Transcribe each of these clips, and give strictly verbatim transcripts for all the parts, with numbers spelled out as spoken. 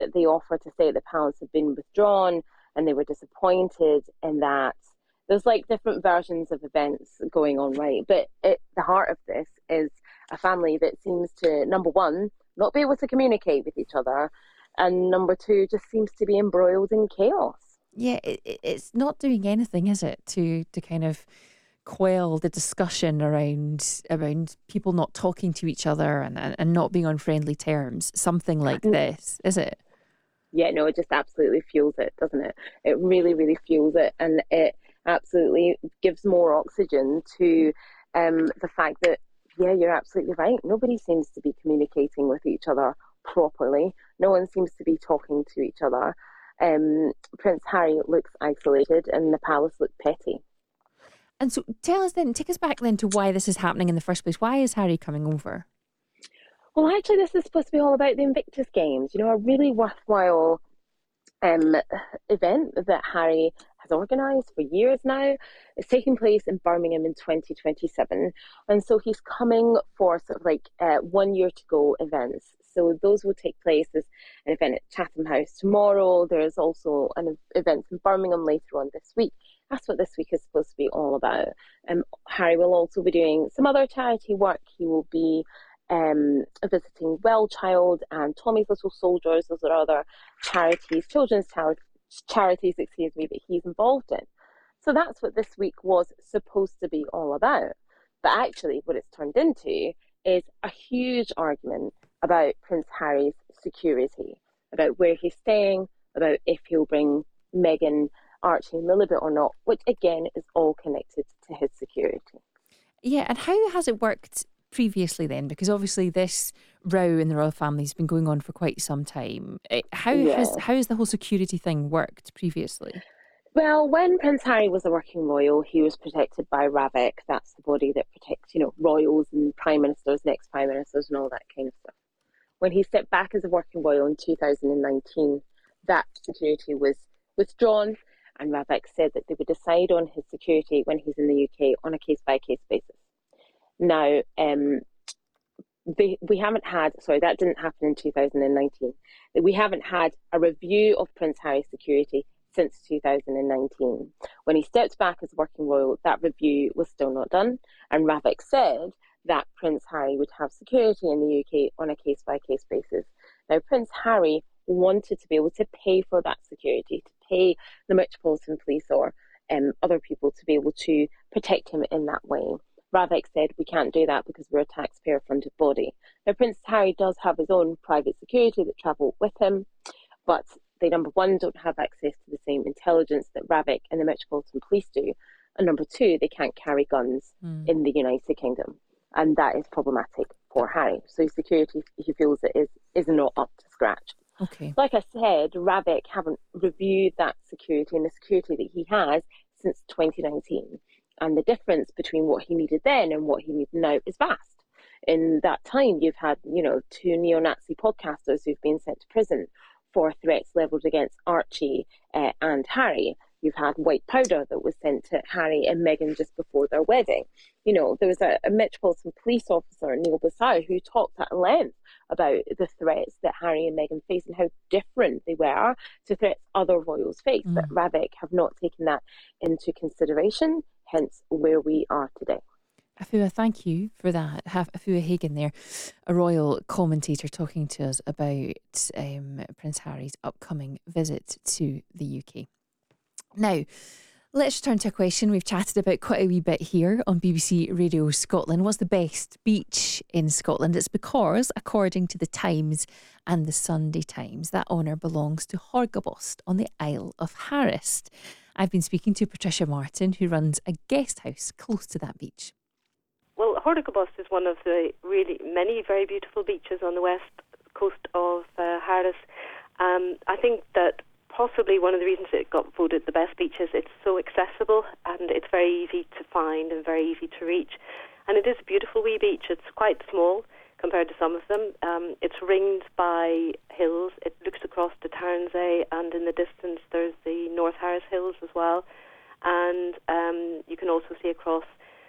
the offer to stay at the palace had been withdrawn, and they were disappointed in that. There's like different versions of events going on, right? But at the heart of this is a family that seems to, number one, not be able to communicate with each other, and number two, just seems to be embroiled in chaos. Yeah, it, it's not doing anything, is it, to to kind of quell the discussion around around people not talking to each other and, and, and not being on friendly terms. Something like this, is it? Yeah, no, it just absolutely fuels it, doesn't it? It really, really fuels it, and it absolutely gives more oxygen to um, the fact that, yeah, you're absolutely right. Nobody seems to be communicating with each other properly. No one seems to be talking to each other. Um, Prince Harry looks isolated, and the palace look petty. And so tell us then, take us back then to why this is happening in the first place. Why is Harry coming over? Well, actually, this is supposed to be all about the Invictus Games, you know, a really worthwhile um, event that Harry has organised for years now. It's taking place in Birmingham in twenty twenty-seven. And so he's coming for sort of like uh, one year to go events. So those will take place as an event at Chatham House tomorrow. There's also an event in Birmingham later on this week. That's what this week is supposed to be all about. Um, Harry will also be doing some other charity work. He will be um, visiting Well Child and Tommy's Little Soldiers. Those are other charities, children's char- charities, excuse me, that he's involved in. So that's what this week was supposed to be all about. But actually, what it's turned into is a huge argument about Prince Harry's security, about where he's staying, about if he'll bring Meghan, Archie and Lilibet or not, which again is all connected to his security. Yeah, and how has it worked previously then? Because obviously this row in the royal family has been going on for quite some time. How yeah. has how has the whole security thing worked previously? Well, when Prince Harry was a working royal, he was protected by RAVEC. That's the body that protects, you know, royals and prime ministers, and ex-prime ministers and all that kind of stuff. When he stepped back as a working royal in two thousand nineteen, that security was withdrawn, and RAVEC said that they would decide on his security when he's in the U K on a case-by-case basis. Now, um, they, we haven't had, sorry, that didn't happen in two thousand nineteen. We haven't had a review of Prince Harry's security since two thousand nineteen. When he stepped back as working royal, that review was still not done, and RAVEC said that Prince Harry would have security in the U K on a case-by-case basis. Now, Prince Harry wanted to be able to pay for that security, to pay the Metropolitan Police or um, other people to be able to protect him in that way. RAVEC said we can't do that because we're a taxpayer-funded body. Now, Prince Harry does have his own private security that travel with him, but they, number one, don't have access to the same intelligence that RAVEC and the Metropolitan Police do, and number two, they can't carry guns mm. in the United Kingdom, and that is problematic for Harry. So his security, he feels, it is, is not up to scratch. Okay. Like I said, RAVEC haven't reviewed that security and the security that he has since twenty nineteen. And the difference between what he needed then and what he needs now is vast. In that time, you've had, you know, two neo-Nazi podcasters who've been sent to prison for threats levelled against Archie uh, and Harry. You've had white powder that was sent to Harry and Meghan just before their wedding. You know, there was a, a Metropolitan Police officer, Neil Bassau, who talked at length about the threats that Harry and Meghan face and how different they were to threats other royals face. Mm. But RAVEC have not taken that into consideration, hence where we are today. Afua, thank you for that. Have Afua Hagen there, a royal commentator, talking to us about um, Prince Harry's upcoming visit to the U K. Now, let's turn to a question we've chatted about quite a wee bit here on B B C Radio Scotland. What's the best beach in Scotland? It's because, according to the Times and the Sunday Times, that honour belongs to Horgabost on the Isle of Harris. I've been speaking to Patricia Martin, who runs a guest house close to that beach. Well, Horgabost is one of the really many very beautiful beaches on the west coast of uh, Harris. Um, I think that possibly one of the reasons it got voted the best beach is it's so accessible and it's very easy to find and very easy to reach. And it is a beautiful wee beach. It's quite small compared to some of them. Um, it's ringed by hills. It looks across to Tarnsay, and in the distance there's the North Harris Hills as well. And um, you can also see across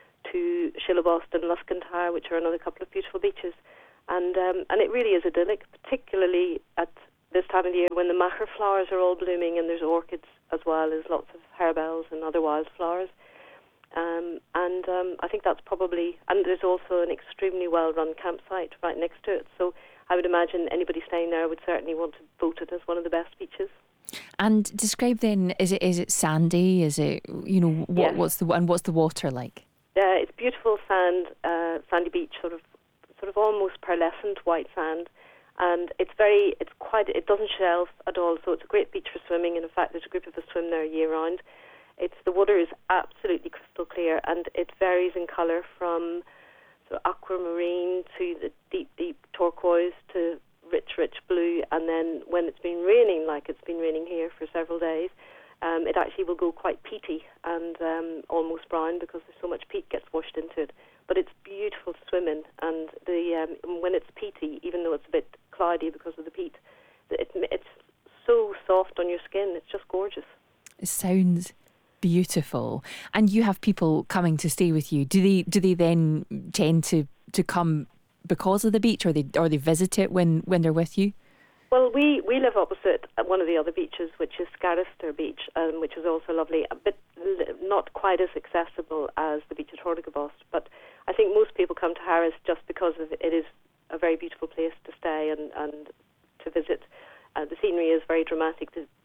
to Shillebost and Luskentyre, which are another couple of beautiful beaches. And um, and it really is idyllic, particularly at this time of the year when the macher flowers are all blooming, and there's orchids as well as lots of harebells and other wildflowers. Um, and um, I think that's probably, and there's also an extremely well-run campsite right next to it. So I would imagine anybody staying there would certainly want to vote it as one of the best beaches. And describe then, is it is it sandy? Is it, you know, what Yes. what's the and what's the water like? Uh, it's beautiful sand, uh, sandy beach, sort of, sort of almost pearlescent white sand, and it's very, it's quite, it doesn't shelve at all. So it's a great beach for swimming. And in fact, there's a group of us swim there year round. It's the water is absolutely crystal clear, and it varies in colour from sort of aquamarine to the deep, deep turquoise to rich, rich blue. And then when it's been raining, like it's been raining here for several days, um, it actually will go quite peaty and um, almost brown because there's so much peat gets washed into it. But it's beautiful to swim in, and the um, when it's peaty, even though it's a bit cloudy because of the peat, it, it's so soft on your skin. It's just gorgeous. It sounds beautiful. And you have people coming to stay with you. Do they do they then tend to, to come because of the beach, or they or they visit it when, when they're with you? Well, we, we live opposite one of the other beaches, which is Scarrister Beach, um, which is also lovely, a bit not quite as accessible as the beach at Hortigabost. But I think most people come to Harris just because of it is a very beautiful place to stay and, and to visit. Uh, the scenery is very dramatic. The